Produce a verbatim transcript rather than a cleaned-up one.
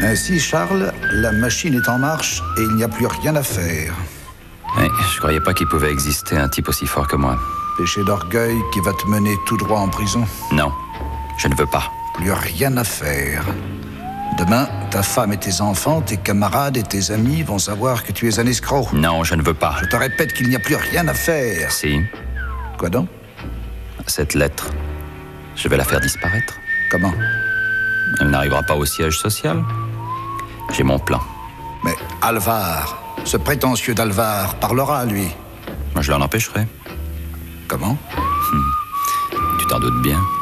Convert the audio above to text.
Ainsi, Charles, la machine est en marche et il n'y a plus rien à faire. Oui, je croyais pas qu'il pouvait exister un type aussi fort que moi. Péché d'orgueil qui va te mener tout droit en prison. Non, je ne veux pas. Plus rien à faire. Demain, ta femme et tes enfants, tes camarades et tes amis vont savoir que tu es un escroc. Non, je ne veux pas. Je te répète qu'il n'y a plus rien à faire. Si. Quoi donc? Cette lettre, je vais la faire disparaître. Comment? Elle n'arrivera pas au siège social. J'ai mon plan. Mais Alvar, ce prétentieux d'Alvar, parlera, lui. Moi, je l'en empêcherai. Comment? Tu t'en doutes bien.